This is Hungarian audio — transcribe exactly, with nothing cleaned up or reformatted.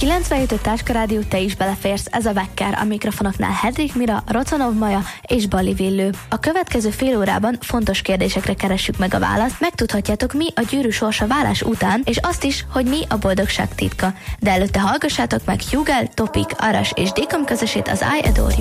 kilencvenhét öt Táska Rádió, te is beleférsz, ez a Vekker, a mikrofonoknál Hedvig Mira, Rocanov Maja és Bali Villő. A következő fél órában fontos kérdésekre keressük meg a választ, megtudhatjátok, mi a gyűrű sorsa válás után, és azt is, hogy mi a boldogság titka. De előtte hallgassátok meg Hugel, Topik, Aras és Dékam közösét, az I Adore You.